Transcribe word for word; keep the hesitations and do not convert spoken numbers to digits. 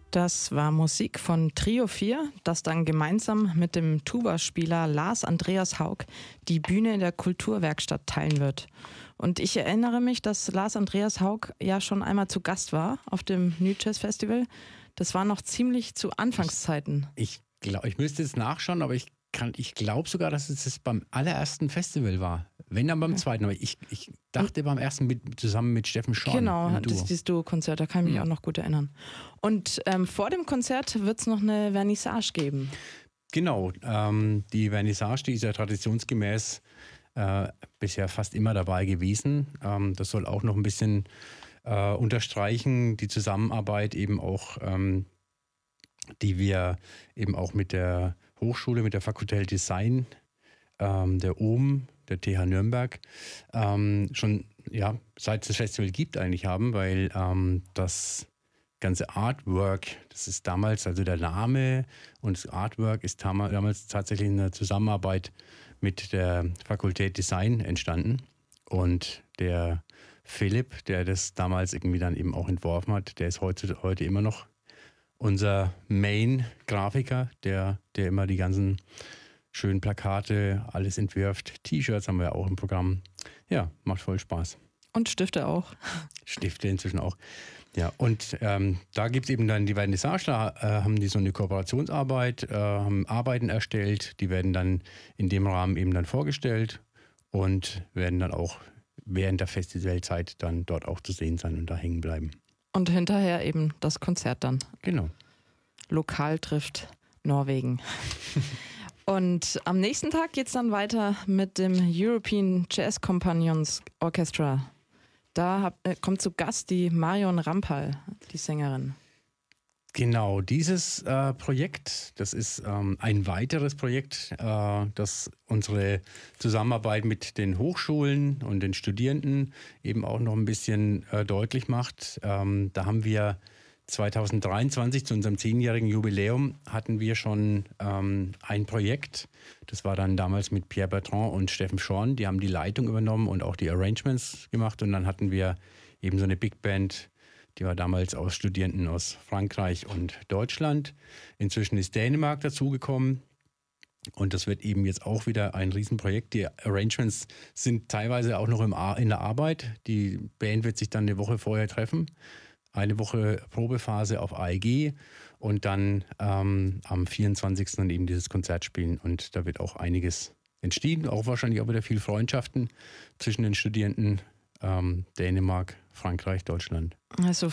Das war Musik von Trio vier, das dann gemeinsam mit dem Tuba-Spieler Lars Andreas Haug die Bühne in der Kulturwerkstatt teilen wird. Und ich erinnere mich, dass Lars Andreas Haug ja schon einmal zu Gast war auf dem New Jazz Festival. Das war noch ziemlich zu Anfangszeiten. Ich glaube, ich müsste jetzt nachschauen, aber ich kann, ich glaube sogar, dass es das beim allerersten Festival war. Wenn dann beim zweiten, aber ich, ich dachte beim ersten mit, zusammen mit Steffen Schorn. Genau, das ist dieses Duo-Konzert, da kann ich mich ja. auch noch gut erinnern. Und ähm, vor dem Konzert wird es noch eine Vernissage geben. Genau, ähm, die Vernissage, die ist ja traditionsgemäß äh, bisher fast immer dabei gewesen. Ähm, das soll auch noch ein bisschen äh, unterstreichen, die Zusammenarbeit eben auch, ähm, die wir eben auch mit der Hochschule, mit der Fakultät Design, ähm, der O M, der T H Nürnberg, ähm, schon ja, seit es das Festival gibt eigentlich haben, weil ähm, das ganze Artwork, das ist damals, also der Name und das Artwork ist tam- damals tatsächlich in der Zusammenarbeit mit der Fakultät Design entstanden. Und der Philipp, der das damals irgendwie dann eben auch entworfen hat, der ist heute, heute immer noch unser Main-Grafiker, der, der immer die ganzen schönen Plakate, alles entwirft. T-Shirts haben wir ja auch im Programm. Ja, macht voll Spaß. Und Stifte auch. Stifte inzwischen auch. Ja, und ähm, da gibt es eben dann die Vernissage, da äh, haben die so eine Kooperationsarbeit, äh, haben Arbeiten erstellt, die werden dann in dem Rahmen eben dann vorgestellt und werden dann auch während der Festivalzeit dann dort auch zu sehen sein und da hängen bleiben. Und hinterher eben das Konzert dann. Genau. Lokal trifft Norwegen. Und am nächsten Tag geht es dann weiter mit dem European Jazz Companions Orchestra. Da hab, äh, kommt zu Gast die Marion Rampal, die Sängerin. Genau, dieses äh, Projekt, das ist ähm, ein weiteres Projekt, äh, das unsere Zusammenarbeit mit den Hochschulen und den Studierenden eben auch noch ein bisschen äh, deutlich macht. Ähm, da haben wir zwanzig dreiundzwanzig zu unserem zehnjährigen Jubiläum hatten wir schon ähm, ein Projekt. Das war dann damals mit Pierre Bertrand und Steffen Schorn. Die haben die Leitung übernommen und auch die Arrangements gemacht. Und dann hatten wir eben so eine Big Band, die war damals aus Studierenden aus Frankreich und Deutschland. Inzwischen ist Dänemark dazugekommen. Und das wird eben jetzt auch wieder ein Riesenprojekt. Die Arrangements sind teilweise auch noch im Ar- in der Arbeit. Die Band wird sich dann eine Woche vorher treffen. Eine Woche Probephase auf A E G und dann ähm, am vierundzwanzigsten dann eben dieses Konzert spielen. Und da wird auch einiges entstehen, auch wahrscheinlich auch wieder viel Freundschaften zwischen den Studierenden ähm, Dänemark, Frankreich, Deutschland. Also